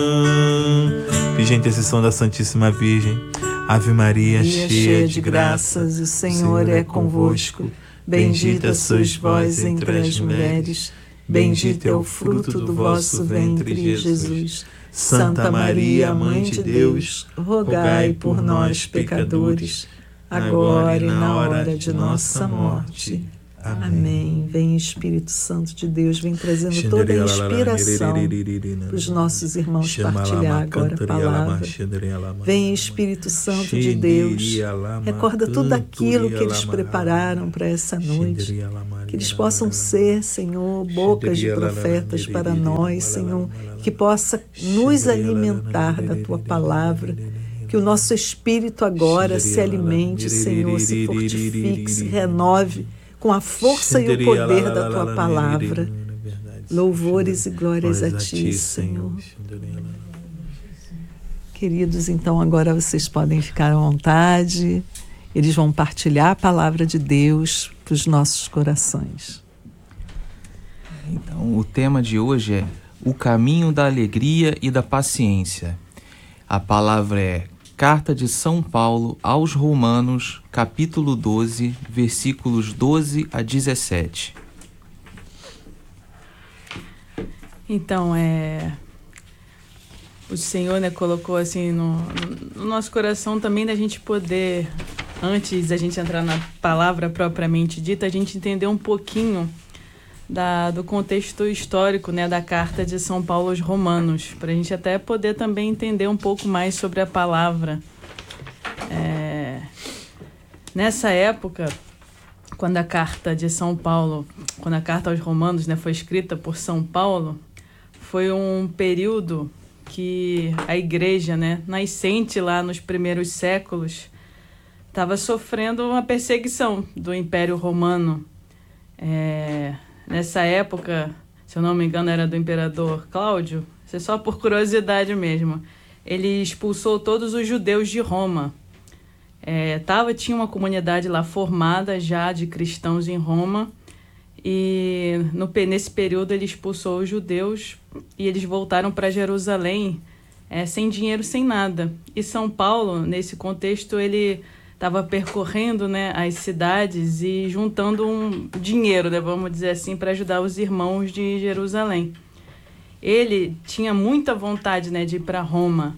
Pedi a intercessão da Santíssima Virgem. Ave Maria, cheia de graças, o Senhor é convosco. Bendita sois vós entre as mulheres, bendito é o fruto do vosso ventre, Jesus. Santa Maria, Mãe de Deus, rogai por nós, pecadores, agora e na hora de nossa morte. Amém. Vem Espírito Santo de Deus, vem trazendo toda a inspiração para os nossos irmãos partilhar agora a palavra. Vem Espírito Santo de Deus, recorda tudo aquilo que eles prepararam para essa noite, que eles possam ser, Senhor, bocas de profetas para nós, Senhor, que possa nos alimentar da Tua palavra, que o nosso espírito agora se alimente, Senhor, se fortifique, se renove com a força e o poder da Tua palavra. Louvores e glórias a Ti, Senhor. Queridos, então agora vocês podem ficar à vontade. Eles vão partilhar a palavra de Deus para os nossos corações. Então, o tema de hoje é o caminho da alegria e da paciência. A palavra é Carta de São Paulo aos Romanos, capítulo 12, versículos 12 a 17. Então, o Senhor, colocou assim no nosso coração também da gente poder, antes da gente entrar na palavra propriamente dita, a gente entender um pouquinho do contexto histórico, da Carta de São Paulo aos Romanos, para a gente até poder também entender um pouco mais sobre a palavra. Nessa época, quando a Carta aos Romanos, foi escrita por São Paulo, foi um período que a igreja, nascente lá nos primeiros séculos, estava sofrendo uma perseguição do Império Romano. Nessa época, se eu não me engano, era do imperador Cláudio, isso é só por curiosidade mesmo. Ele expulsou todos os judeus de Roma. Tinha uma comunidade lá formada já de cristãos em Roma, e nesse período ele expulsou os judeus e eles voltaram para Jerusalém sem dinheiro, sem nada. E São Paulo, nesse contexto, ele estava percorrendo as cidades e juntando um dinheiro, vamos dizer assim, para ajudar os irmãos de Jerusalém. Ele tinha muita vontade de ir para Roma,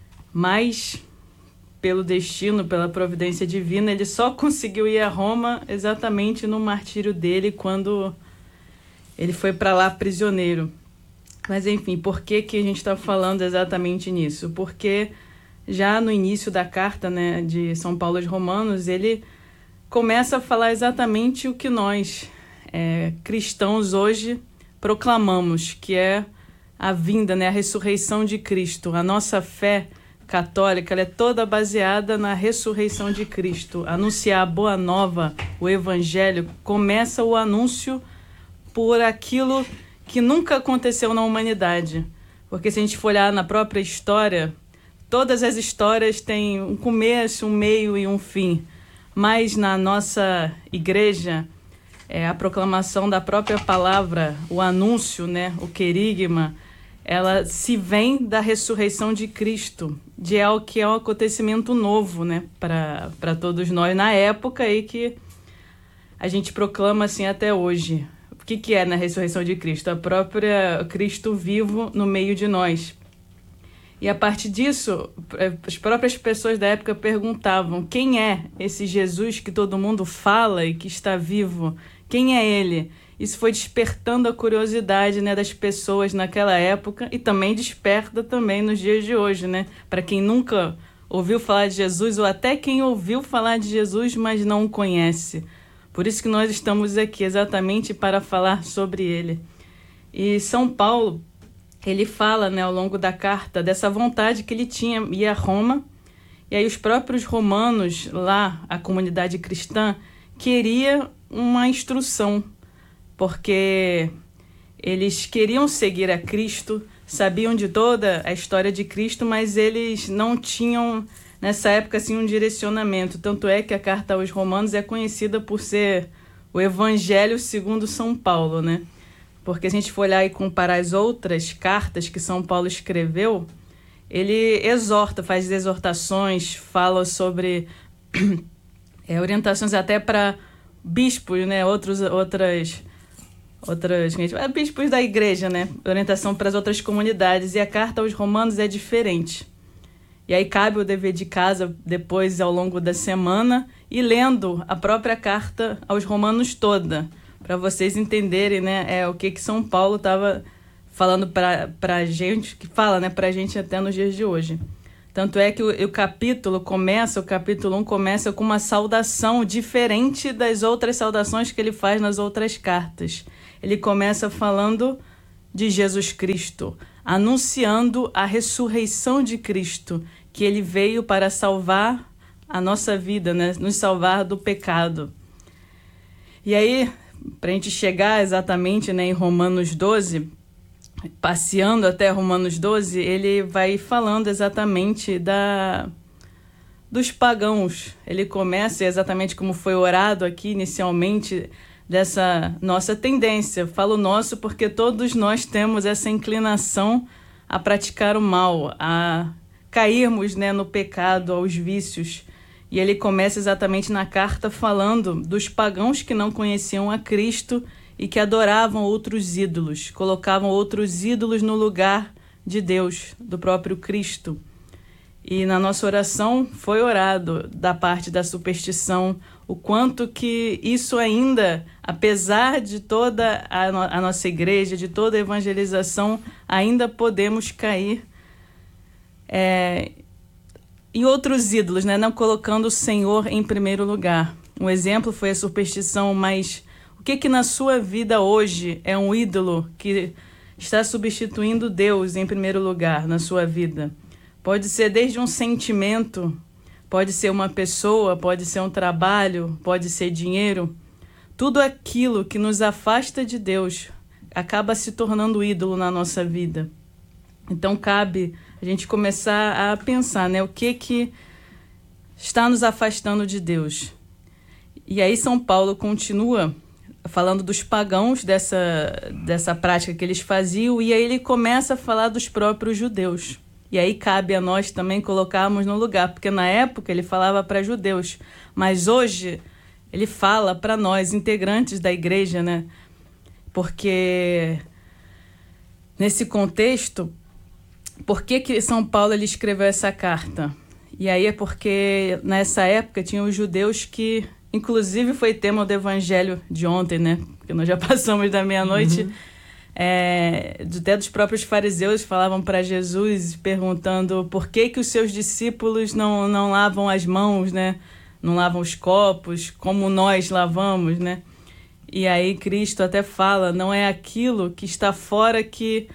mas pelo destino, pela providência divina, ele só conseguiu ir a Roma exatamente no martírio dele, quando ele foi para lá prisioneiro. Mas enfim, por que a gente está falando exatamente nisso? Porque já no início da carta de São Paulo aos Romanos, ele começa a falar exatamente o que nós, cristãos, hoje proclamamos, que é a vinda, a ressurreição de Cristo. A nossa fé católica, ela é toda baseada na ressurreição de Cristo. Anunciar a boa nova, o evangelho, começa o anúncio por aquilo que nunca aconteceu na humanidade. Porque se a gente for olhar na própria história, todas as histórias têm um começo, um meio e um fim. Mas na nossa igreja, a proclamação da própria palavra, o anúncio, o querigma, ela se vem da ressurreição de Cristo, de algo que é um acontecimento novo, para todos nós, na época aí que a gente proclama assim até hoje. O que é na ressurreição de Cristo? A própria Cristo vivo no meio de nós. E a partir disso, as próprias pessoas da época perguntavam: quem é esse Jesus que todo mundo fala e que está vivo? Quem é ele? Isso foi despertando a curiosidade das pessoas naquela época e também desperta também nos dias de hoje, para quem nunca ouviu falar de Jesus ou até quem ouviu falar de Jesus, mas não o conhece. Por isso que nós estamos aqui exatamente para falar sobre ele. E São Paulo, ele fala ao longo da carta dessa vontade que ele tinha de ir a Roma, e aí os próprios romanos lá, a comunidade cristã, queria uma instrução, porque eles queriam seguir a Cristo, sabiam de toda a história de Cristo, mas eles não tinham, nessa época, assim, um direcionamento. Tanto é que a carta aos Romanos é conhecida por ser o Evangelho segundo São Paulo, porque se a gente for olhar e comparar as outras cartas que São Paulo escreveu, ele exorta, faz exortações, fala sobre orientações até para bispos, né? Bispos da igreja, né? Orientação para as outras comunidades. E a carta aos Romanos é diferente. E aí cabe o dever de casa depois, ao longo da semana, e lendo a própria carta aos Romanos toda, para vocês entenderem, né, o que São Paulo estava falando para a gente, que fala, né, para a gente até nos dias de hoje. Tanto é que o capítulo 1 começa com uma saudação diferente das outras saudações que ele faz nas outras cartas. Ele começa falando de Jesus Cristo, anunciando a ressurreição de Cristo, que ele veio para salvar a nossa vida, né? Nos salvar do pecado. E aí, para a gente chegar exatamente, né, em Romanos 12, passeando até Romanos 12, ele vai falando exatamente dos pagãos. Ele começa exatamente como foi orado aqui inicialmente, dessa nossa tendência. Falo nosso porque todos nós temos essa inclinação a praticar o mal, a cairmos, né, no pecado, aos vícios. E ele começa exatamente na carta falando dos pagãos que não conheciam a Cristo e que adoravam outros ídolos, colocavam outros ídolos no lugar de Deus, do próprio Cristo. E na nossa oração foi orado da parte da superstição, o quanto que isso ainda, apesar de toda a nossa igreja, de toda a evangelização, ainda podemos cair em outros ídolos, né? Não colocando o Senhor em primeiro lugar. Um exemplo foi a superstição, mas o que na sua vida hoje é um ídolo que está substituindo Deus em primeiro lugar na sua vida? Pode ser desde um sentimento, pode ser uma pessoa, pode ser um trabalho, pode ser dinheiro. Tudo aquilo que nos afasta de Deus acaba se tornando ídolo na nossa vida. Então cabe a gente começar a pensar, né, o que está nos afastando de Deus. E aí São Paulo continua falando dos pagãos, dessa prática que eles faziam, e aí ele começa a falar dos próprios judeus. E aí cabe a nós também colocarmos no lugar, porque na época ele falava para judeus, mas hoje ele fala para nós, integrantes da igreja, né? Porque nesse contexto, por que São Paulo ele escreveu essa carta? E aí é porque nessa época tinha os judeus que, inclusive foi tema do evangelho de ontem, né? Porque nós já passamos da meia-noite. Até dos próprios fariseus falavam para Jesus, perguntando por que os seus discípulos não lavam as mãos, né? Não lavam os copos, como nós lavamos, né? E aí Cristo até fala, não é aquilo que está fora que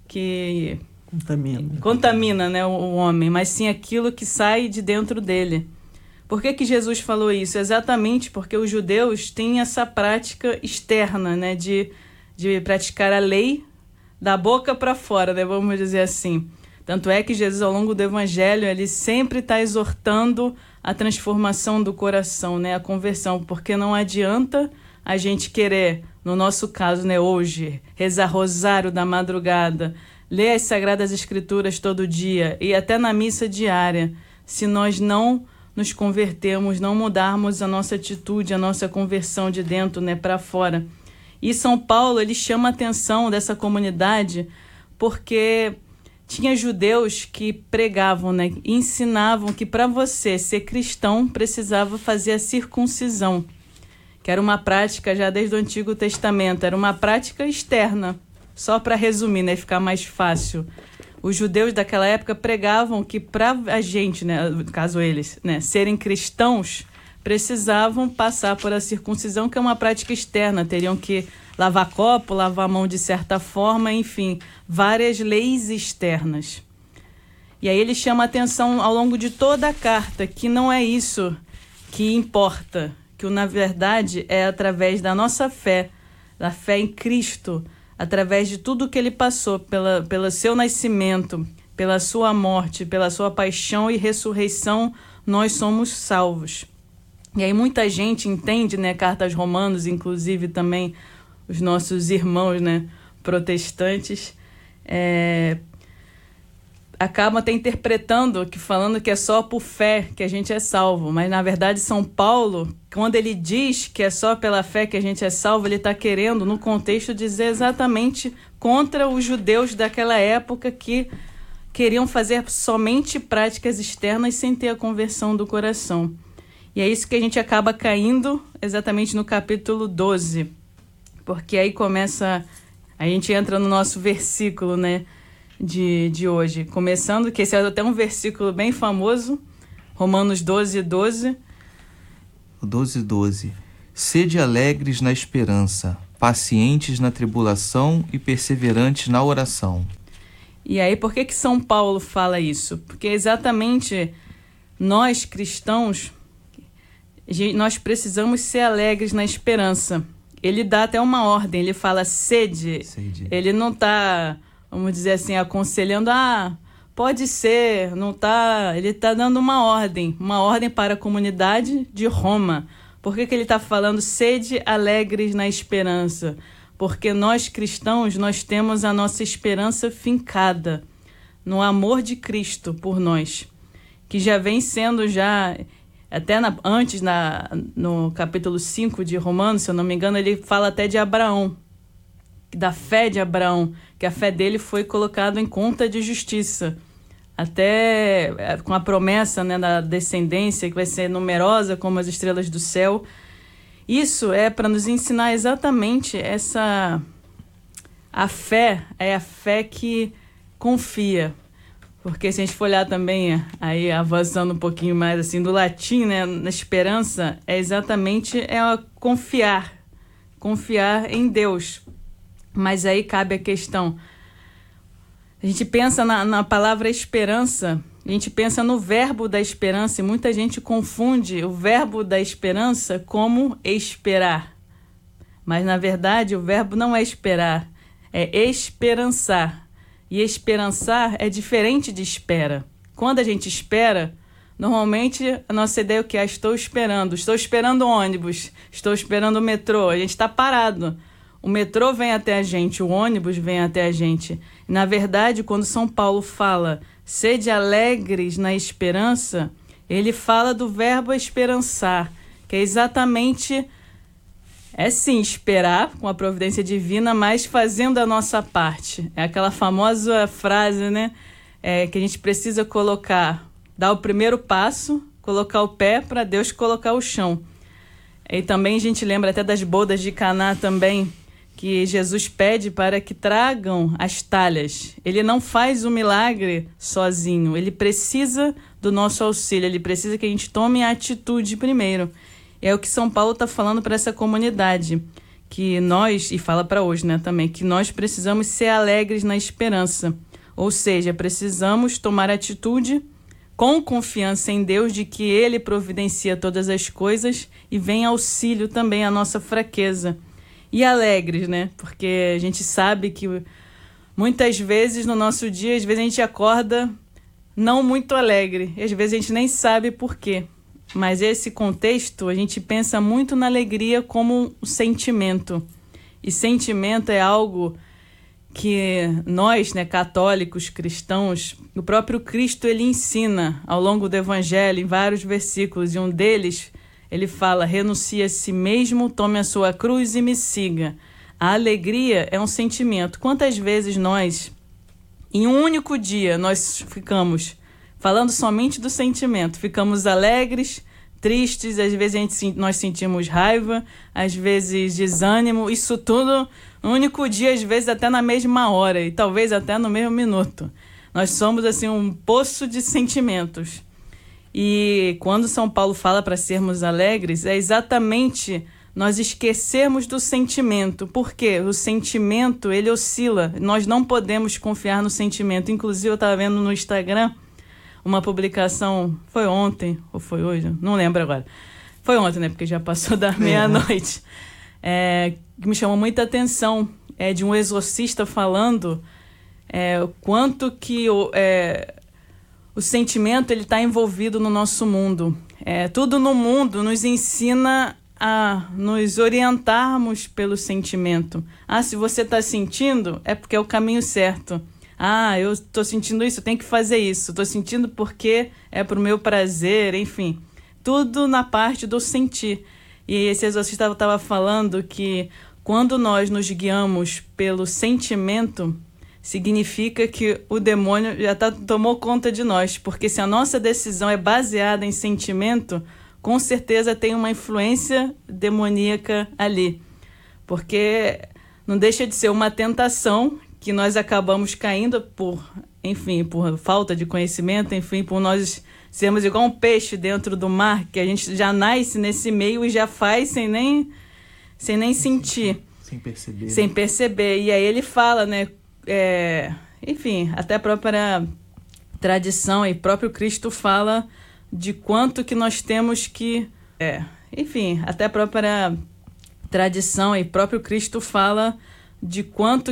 contamina, né, o homem, mas sim aquilo que sai de dentro dele. Por que Jesus falou isso? Exatamente porque os judeus têm essa prática externa, né, de praticar a lei da boca para fora, né, vamos dizer assim. Tanto é que Jesus, ao longo do Evangelho, ele sempre está exortando a transformação do coração, né, a conversão, porque não adianta a gente querer, no nosso caso, né, hoje, rezar rosário da madrugada, ler as Sagradas Escrituras todo dia e até na missa diária, se nós não nos convertermos, não mudarmos a nossa atitude, a nossa conversão de dentro, né, para fora. E São Paulo, ele chama a atenção dessa comunidade porque tinha judeus que pregavam, né, ensinavam que para você ser cristão precisava fazer a circuncisão, que era uma prática já desde o Antigo Testamento, era uma prática externa. Só para resumir, né, ficar mais fácil. Os judeus daquela época pregavam que para a gente, né, no caso eles, né, serem cristãos, precisavam passar por a circuncisão, que é uma prática externa. Teriam que lavar copo, lavar a mão de certa forma, enfim, várias leis externas. E aí ele chama a atenção ao longo de toda a carta que não é isso que importa, que na verdade é através da nossa fé, da fé em Cristo, através de tudo que ele passou, pelo seu nascimento, pela sua morte, pela sua paixão e ressurreição, nós somos salvos. E aí muita gente entende, né, carta aos Romanos, inclusive também os nossos irmãos, né, protestantes acabam até interpretando, falando que é só por fé que a gente é salvo. Mas, na verdade, São Paulo, quando ele diz que é só pela fé que a gente é salvo, ele está querendo, no contexto, dizer exatamente contra os judeus daquela época que queriam fazer somente práticas externas sem ter a conversão do coração. E é isso que a gente acaba caindo exatamente no capítulo 12. Porque aí começa... A gente entra no nosso versículo, né? De hoje, começando, que esse é até um versículo bem famoso, Romanos 12, 12. 12, 12. Sede alegres na esperança, pacientes na tribulação e perseverantes na oração. E aí, por que São Paulo fala isso? Porque exatamente nós, cristãos, nós precisamos ser alegres na esperança. Ele dá até uma ordem, ele fala sede. Ele não está... vamos dizer assim, aconselhando, pode ser, não tá... Ele está dando uma ordem para a comunidade de Roma. Por que ele está falando sede alegres na esperança? Porque nós cristãos, nós temos a nossa esperança fincada no amor de Cristo por nós, que já vem sendo até antes, no capítulo 5 de Romanos, se eu não me engano, ele fala até de Abraão, da fé de Abraão, que a fé dele foi colocada em conta de justiça, até com a promessa, né, da descendência que vai ser numerosa como as estrelas do céu. Isso é para nos ensinar exatamente a fé é a fé que confia. Porque se a gente for olhar também, aí avançando um pouquinho mais assim do latim, né, na esperança, é exatamente confiar em Deus. Mas aí cabe a questão, a gente pensa na palavra esperança, a gente pensa no verbo da esperança e muita gente confunde o verbo da esperança como esperar. Mas, na verdade, o verbo não é esperar, é esperançar. E esperançar é diferente de espera. Quando a gente espera, normalmente a nossa ideia é o que? Estou esperando o ônibus, estou esperando o metrô, a gente está parado. O metrô vem até a gente, o ônibus vem até a gente. Na verdade, quando São Paulo fala sede alegres na esperança, ele fala do verbo esperançar, que é exatamente, sim, esperar com a providência divina, mas fazendo a nossa parte. É aquela famosa frase, né, que a gente precisa dar o primeiro passo, colocar o pé para Deus colocar o chão. E também a gente lembra até das bodas de Caná também, que Jesus pede para que tragam as talhas. Ele não faz o milagre sozinho, ele precisa do nosso auxílio, ele precisa que a gente tome a atitude primeiro. É o que São Paulo está falando para essa comunidade, que nós, e fala para hoje, né, também, que nós precisamos ser alegres na esperança. Ou seja, precisamos tomar atitude com confiança em Deus de que Ele providencia todas as coisas e vem auxílio também à nossa fraqueza. E alegres, né? Porque a gente sabe que muitas vezes no nosso dia, às vezes a gente acorda não muito alegre. E às vezes a gente nem sabe por quê. Mas esse contexto, a gente pensa muito na alegria como um sentimento. E sentimento é algo que nós, né, católicos, cristãos, o próprio Cristo, ele ensina ao longo do Evangelho, em vários versículos. E um deles... ele fala, renuncie a si mesmo, tome a sua cruz e me siga. A alegria é um sentimento. Quantas vezes nós, em um único dia, nós ficamos falando somente do sentimento? Ficamos alegres, tristes, às vezes nós sentimos raiva, às vezes desânimo, isso tudo no único dia, às vezes até na mesma hora e talvez até no mesmo minuto. Nós somos assim um poço de sentimentos. E quando São Paulo fala para sermos alegres, é exatamente nós esquecermos do sentimento. Por quê? O sentimento, ele oscila. Nós não podemos confiar no sentimento. Inclusive, eu estava vendo no Instagram uma publicação, foi ontem ou foi hoje? Não lembro agora. Foi ontem, né? Porque já passou da meia-noite. Que me chamou muita atenção. É de um exorcista falando o quanto que... o sentimento ele está envolvido no nosso mundo. Tudo no mundo nos ensina a nos orientarmos pelo sentimento. Se você está sentindo, é porque é o caminho certo. Eu estou sentindo isso, eu tenho que fazer isso. Estou sentindo porque é para o meu prazer, enfim. Tudo na parte do sentir. E esse exorcista estava falando que quando nós nos guiamos pelo sentimento, significa que o demônio já tomou conta de nós. Porque se a nossa decisão é baseada em sentimento, com certeza tem uma influência demoníaca ali. Porque não deixa de ser uma tentação que nós acabamos caindo por falta de conhecimento, por nós sermos igual um peixe dentro do mar, que a gente já nasce nesse meio e já faz sem nem sentir. Sem perceber. E aí ele fala, né? Até a própria tradição e próprio Cristo fala de quanto que nós temos que... até a própria tradição e próprio Cristo fala de quanto